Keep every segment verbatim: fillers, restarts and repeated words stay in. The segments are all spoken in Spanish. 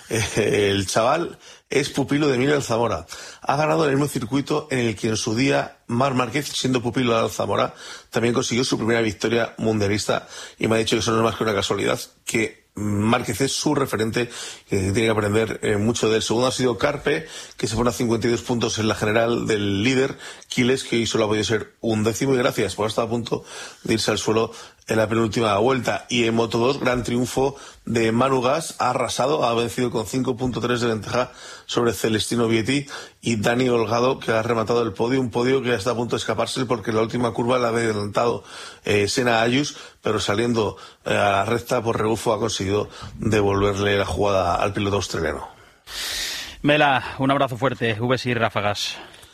Eh, el chaval es pupilo de Emilio Alzamora. Ha ganado en el mismo circuito en el que en su día Marc Márquez, siendo pupilo de Alzamora, también consiguió su primera victoria mundialista, y me ha dicho que eso no es más que una casualidad, que Márquez es su referente, que tiene que aprender eh, mucho de él. Segundo ha sido Carpe, que se pone a cincuenta y dos puntos en la general del líder, Quiles, que hoy solo ha podido ser un décimo, y gracias, porque estaba a punto de irse al suelo en la penúltima vuelta. Y en Moto dos, gran triunfo de Manu Gas, ha arrasado, ha vencido con cinco punto tres de ventaja sobre Celestino Vietti y Dani Holgado, que ha rematado el podio, un podio que está a punto de escaparse porque en la última curva la había adelantado eh, Senna Ayus, pero saliendo eh, a la recta por rebufo ha conseguido devolverle la jugada al piloto australiano. Mela, un abrazo fuerte, V S I Ráfagas.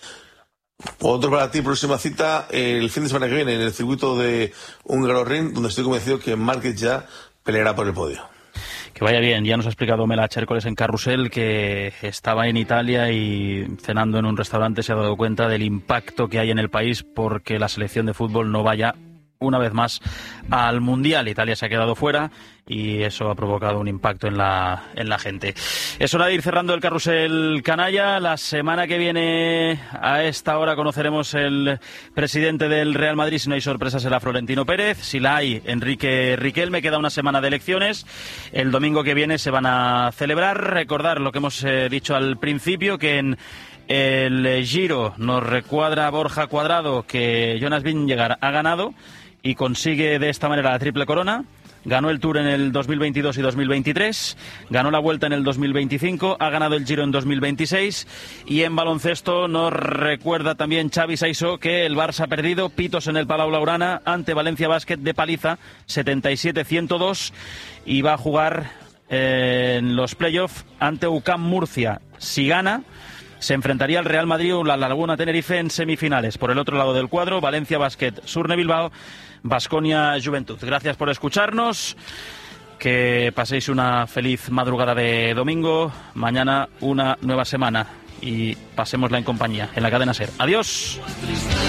Otro para ti, próxima cita el fin de semana que viene en el circuito de Hungaroring, donde estoy convencido que Márquez ya peleará por el podio. Que vaya bien. Ya nos ha explicado Mela Chércoles en Carrusel que estaba en Italia y cenando en un restaurante se ha dado cuenta del impacto que hay en el país porque la selección de fútbol no vaya una vez más al Mundial. Italia se ha quedado fuera y eso ha provocado un impacto en la en la gente. Es hora de ir cerrando el Carrusel Canalla. La semana que viene a esta hora conoceremos el presidente del Real Madrid. Si no hay sorpresas será Florentino Pérez. Si la hay, Enrique Riquelme. Queda una semana de elecciones. El domingo que viene se van a celebrar. Recordar lo que hemos eh, dicho al principio, que en el Giro nos recuadra Borja Cuadrado que Jonas Vingegaard ha ganado y consigue de esta manera la triple corona. Ganó el Tour en el dos mil veintidós y dos mil veintitrés, ganó la Vuelta en el dos mil veinticinco, ha ganado el Giro en dos mil veintiséis, y en baloncesto nos recuerda también Xavi Saiso que el Barça ha perdido pitos en el Palau Blaugrana ante Valencia Basket de paliza setenta y siete a ciento dos y va a jugar eh, en los playoffs ante U C A M Murcia. Si gana, se enfrentaría al Real Madrid o la Laguna Tenerife en semifinales. Por el otro lado del cuadro, Valencia Basket, Surne Bilbao, Baskonia Juventud. Gracias por escucharnos. Que paséis una feliz madrugada de domingo. Mañana una nueva semana y pasémosla en compañía en la cadena SER. Adiós.